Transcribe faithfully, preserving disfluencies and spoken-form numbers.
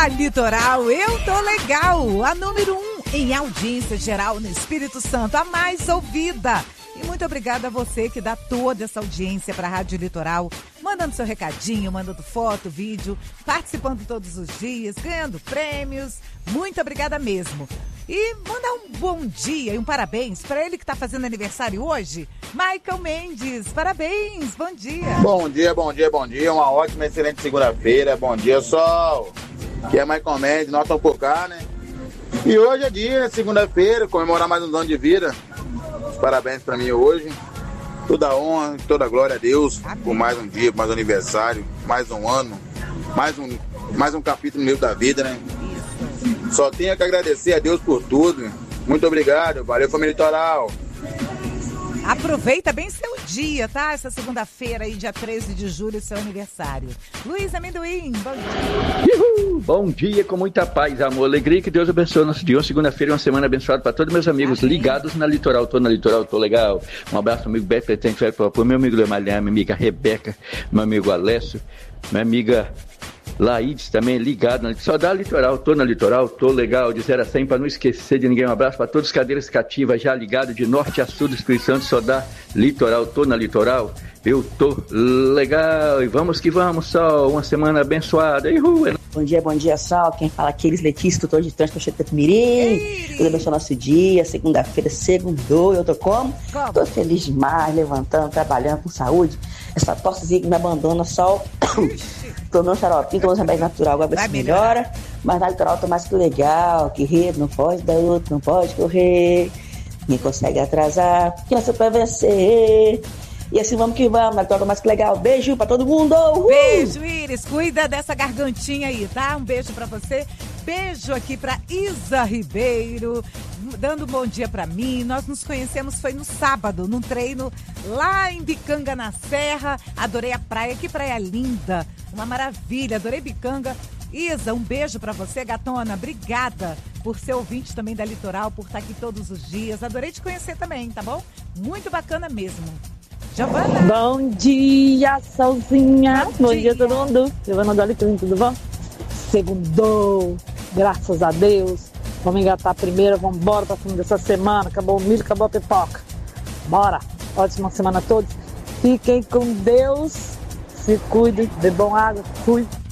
A Litoral Eu Tô Legal, a número um em audiência geral no Espírito Santo, a mais ouvida. E muito obrigada a você que dá toda essa audiência para a Rádio Litoral, mandando seu recadinho, mandando foto, vídeo, participando todos os dias, ganhando prêmios. Muito obrigada mesmo. E mandar um bom dia e um parabéns para ele que está fazendo aniversário hoje, Michael Mendes. Parabéns, bom dia. Bom dia, bom dia, bom dia. Uma ótima, excelente segunda-feira. Bom dia, sol. Aqui é Michael Mendes, nós estamos por cá, né? E hoje é dia, segunda-feira, comemorar mais um ano de vida. Parabéns para mim hoje. Toda a honra, toda a glória a Deus. Amém. Por mais um dia, mais um aniversário, mais um ano, mais um, mais um capítulo no livro da vida, né? Isso. Só tenho que agradecer a Deus por tudo. Muito obrigado. Valeu, família Litoral. Aproveita bem seu dia, tá? Essa segunda-feira aí, dia treze de julho, seu aniversário. Luiz Amendoim, bom dia. Uhul, bom dia, com muita paz, amor, alegria, que Deus abençoe o nosso dia. Uma segunda-feira, uma semana abençoada para todos meus amigos. Amém. Ligados na Litoral. Tô na Litoral, tô legal. Um abraço, amigo Beto Pretende, para meu amigo Lemalhar, minha amiga Rebeca, meu amigo Alessio, minha amiga Laídes também, ligado, só dá Litoral, tô na Litoral, tô legal, de zero a cem, para não esquecer de ninguém. Um abraço para todos os cadeiras cativas, já ligado de norte a sul do Espírito Santo, só dá Litoral, tô na Litoral, eu tô legal, e vamos que vamos, Sol, uma semana abençoada. Uhul. Bom dia, bom dia, Sol, quem fala aqui, Elis Letícia, tutor de trânsito, Cheteto Mirim, Deus abençoe o nosso dia, segunda-feira, segundou, eu tô como? como? Tô feliz demais, levantando, trabalhando com saúde, essa tossezinha que me abandona, Sol. Tô no xaropinho, tô no remédio natural, agora vai se melhora. Mas na Litoral tô mais que legal, que rir, não pode dar outro, não pode correr. Ninguém consegue atrasar, que nasceu pra vencer. E assim vamos que vamos, na Litoral tô mais que legal. Beijo pra todo mundo! Uhul! Beijo, Iris, cuida dessa gargantinha aí, tá? Um beijo pra você. Beijo aqui pra Isa Ribeiro, dando um bom dia pra mim. Nós nos conhecemos, foi no sábado, num treino lá em Bicanga, na Serra. Adorei a praia, que praia linda, uma maravilha, adorei Bicanga. Isa, um beijo pra você, gatona, obrigada por ser ouvinte também da Litoral, por estar aqui todos os dias. Adorei te conhecer também, tá bom? Muito bacana mesmo. Giovana. Bom dia, Solzinha. Bom, bom dia. dia, todo mundo. Giovana Dolly, tudo bom? Segundou, graças a Deus. Vamos engatar a primeira, vamos embora pra cima dessa semana. Acabou o milho, acabou a pipoca. Bora. Ótima semana a todos. Fiquem com Deus. Se cuidem, bebam água. Fui.